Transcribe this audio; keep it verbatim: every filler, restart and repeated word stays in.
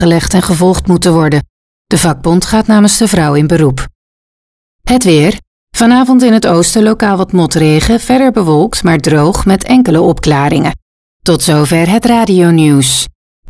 gelegd en gevolgd moeten worden. De vakbond gaat namens de vrouw in beroep. Het weer. Vanavond in het oosten lokaal wat motregen, verder bewolkt maar droog met enkele opklaringen. Tot zover het radionieuws.